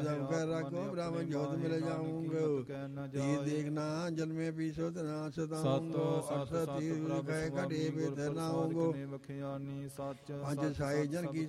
जब कर रखो ब्रह्म ज्योत मिल जाऊंगे ये देखना जल में पीसो तना सताऊंगो अठसती कहे कटे पे धरना होंगो पंच साई जन की